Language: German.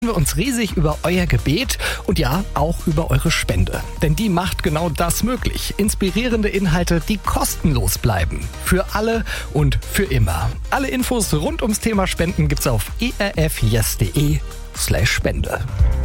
Wir uns riesig über euer Gebet und ja, auch über eure Spende. Denn die macht genau das möglich. Inspirierende Inhalte, die kostenlos bleiben. Für alle und für immer. Alle Infos rund ums Thema Spenden gibt's auf erfyes.de/Spende.